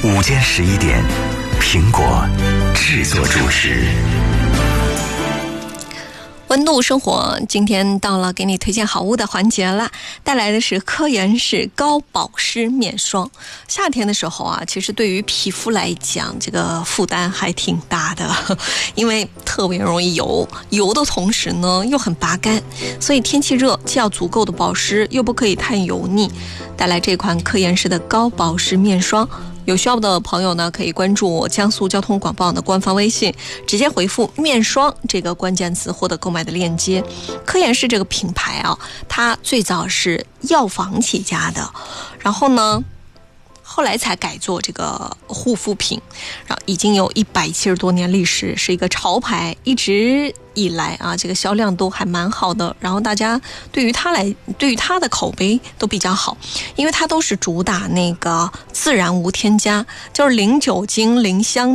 午间11点，苹果制作主持。 温度生活，今天到了给你推荐好物的环节了，带来的是科颜氏高保湿面霜。夏天的时候啊，其实对于皮肤来讲，这个负担还挺大的，因为特别容易油的同时呢又很拔干，所以天气热既要足够的保湿，又不可以太油腻。带来这款科颜氏的高保湿面霜，有需要的朋友呢，可以关注江苏交通广播网的官方微信，直接回复面霜这个关键词获得购买的链接。科颜氏这个品牌啊，它最早是药房起家的，然后呢后来才改做这个护肤品，然后已经有170多年历史，是一个潮牌，一直以来啊，这个销量都还蛮好的。然后大家对于它的口碑都比较好，因为它都是主打那个自然无添加，就是零酒精、零香